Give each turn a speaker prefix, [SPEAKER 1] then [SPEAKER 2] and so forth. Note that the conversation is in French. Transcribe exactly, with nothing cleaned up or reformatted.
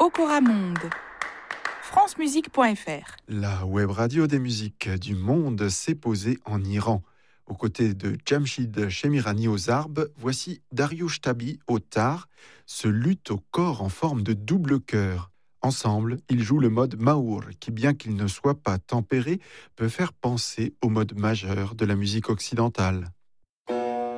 [SPEAKER 1] Okora Monde. france musique point f r.
[SPEAKER 2] La web radio des musiques du monde s'est posée en Iran. Aux côtés de Jamshid Shemirani aux arbes, voici Dariush Tabi au tar, ce luth au corps en forme de double cœur. Ensemble, ils jouent le mode maour, qui bien qu'il ne soit pas tempéré, peut faire penser au mode majeur de la musique occidentale.